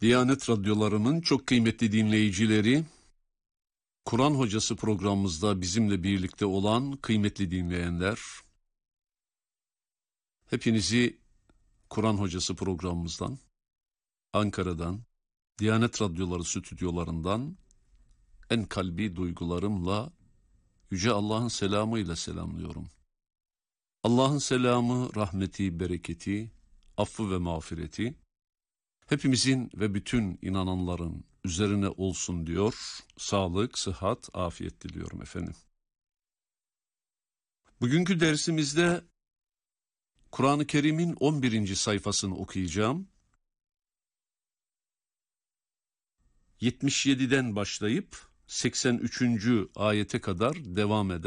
Diyanet radyolarının çok kıymetli dinleyicileri, Kur'an Hocası programımızda bizimle birlikte olan kıymetli dinleyenler, hepinizi Kur'an Hocası programımızdan, Ankara'dan, Diyanet radyoları stüdyolarından en kalbi duygularımla, Yüce Allah'ın selamıyla selamlıyorum. Allah'ın selamı, rahmeti, bereketi, affı ve mağfireti, hepimizin ve bütün inananların üzerine olsun diyor. Sağlık, sıhhat, afiyet diliyorum efendim. Bugünkü dersimizde Kur'an-ı Kerim'in 11. sayfasını okuyacağım. 77'den başlayıp 83. ayete kadar devam eder.